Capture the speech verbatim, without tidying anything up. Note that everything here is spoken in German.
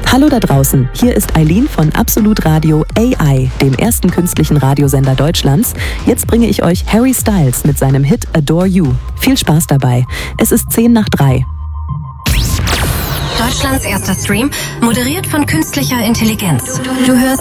Hallo da draußen, hier ist Eileen von Absolut Radio A I, dem ersten künstlichen Radiosender Deutschlands. Jetzt bringe ich euch Harry Styles mit seinem Hit Adore You. Viel Spaß dabei. Es ist zehn nach drei. Deutschlands erster Stream, moderiert von künstlicher Intelligenz. Du hörst